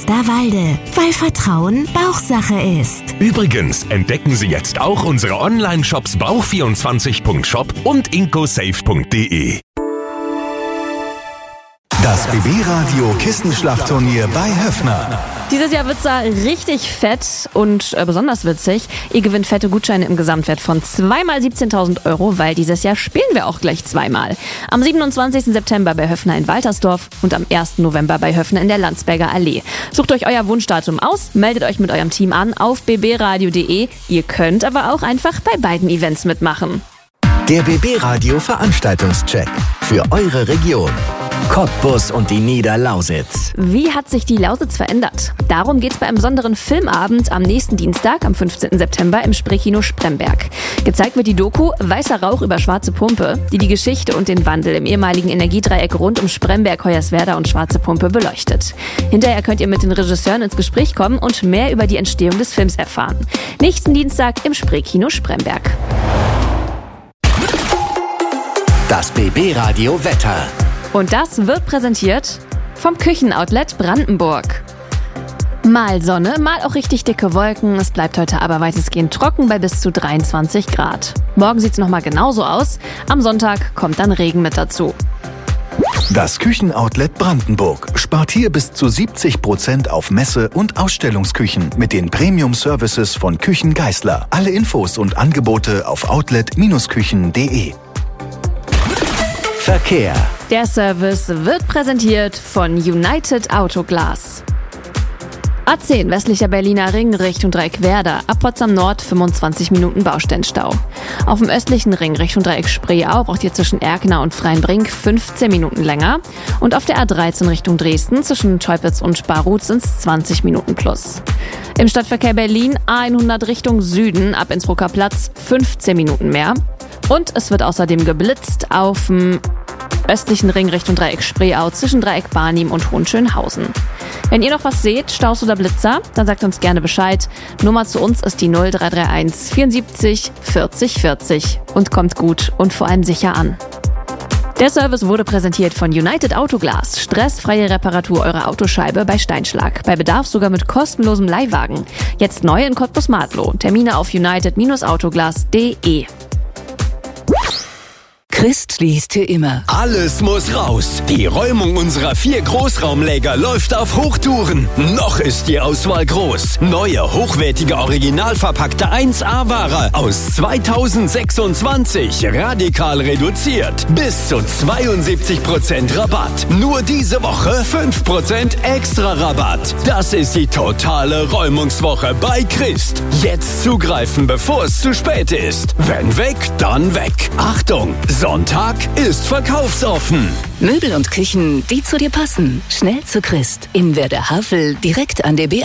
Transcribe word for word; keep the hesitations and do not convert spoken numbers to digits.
Westerwalde, weil Vertrauen Bauchsache ist. Übrigens entdecken Sie jetzt auch unsere Online-Shops bauch vierundzwanzig punkt shop und incosafe punkt de. Das B B-Radio Kissenschlachtturnier bei Höffner. Dieses Jahr wird's da richtig fett und äh, besonders witzig. Ihr gewinnt fette Gutscheine im Gesamtwert von zweimal siebzehntausend Euro, weil dieses Jahr spielen wir auch gleich zweimal. Am siebenundzwanzigsten September bei Höffner in Waltersdorf und am ersten November bei Höffner in der Landsberger Allee. Sucht euch euer Wunschdatum aus, meldet euch mit eurem Team an auf b b radio punkt de. Ihr könnt aber auch einfach bei beiden Events mitmachen. Der B B-Radio Veranstaltungscheck für eure Region. Cottbus und die Niederlausitz. Wie hat sich die Lausitz verändert? Darum geht's bei einem besonderen Filmabend am nächsten Dienstag, am fünfzehnten September im Spreekino Spremberg. Gezeigt wird die Doku Weißer Rauch über Schwarze Pumpe, die die Geschichte und den Wandel im ehemaligen Energiedreieck rund um Spremberg, Hoyerswerda und Schwarze Pumpe beleuchtet. Hinterher könnt ihr mit den Regisseuren ins Gespräch kommen und mehr über die Entstehung des Films erfahren. Nächsten Dienstag im Spreekino Spremberg. Das B B-Radio Wetter. Und das wird präsentiert vom Küchenoutlet Brandenburg. Mal Sonne, mal auch richtig dicke Wolken. Es bleibt heute aber weitestgehend trocken bei bis zu dreiundzwanzig Grad. Morgen sieht's nochmal genauso aus. Am Sonntag kommt dann Regen mit dazu. Das Küchenoutlet Brandenburg spart hier bis zu siebzig Prozent auf Messe- und Ausstellungsküchen mit den Premium-Services von Küchen Geissler. Alle Infos und Angebote auf outlet Bindestrich küchen punkt de. Verkehr. Der Service wird präsentiert von United Autoglas. A zehn westlicher Berliner Ring Richtung Dreieck Werder, ab Potsdam Nord fünfundzwanzig Minuten Baustellenstau. Auf dem östlichen Ring Richtung Dreieck Spreeau braucht ihr zwischen Erkner und Freienbrink fünfzehn Minuten länger. Und auf der A dreizehn Richtung Dresden zwischen Teupitz und Sparrut sind es zwanzig Minuten plus. Im Stadtverkehr Berlin A hundert Richtung Süden ab Innsbrucker Platz fünfzehn Minuten mehr. Und es wird außerdem geblitzt auf dem östlichen Ring Richtung Dreieck Spreeau zwischen Dreieck Barnim und Hohenschönhausen. Wenn ihr noch was seht, Staus oder Blitzer, dann sagt uns gerne Bescheid. Nummer zu uns ist die null drei drei eins vierundsiebzig vierzig vierzig und kommt gut und vor allem sicher an. Der Service wurde präsentiert von United Autoglas. Stressfreie Reparatur eurer Autoscheibe bei Steinschlag. Bei Bedarf sogar mit kostenlosem Leihwagen. Jetzt neu in Cottbus-Martlow. Termine auf united autoglas punkt de. Christ liest hier immer. Alles muss raus. Die Räumung unserer vier Großraumläger läuft auf Hochtouren. Noch ist die Auswahl groß. Neue, hochwertige, original verpackte eins A-Ware aus zweitausendsechsundzwanzig. Radikal reduziert. Bis zu zweiundsiebzig Prozent Rabatt. Nur diese Woche fünf Prozent extra Rabatt. Das ist die totale Räumungswoche bei Christ. Jetzt zugreifen, bevor es zu spät ist. Wenn weg, dann weg. Achtung! Sonntag ist verkaufsoffen. Möbel und Küchen, die zu dir passen. Schnell zu Christ. In Werder Havel, direkt an der B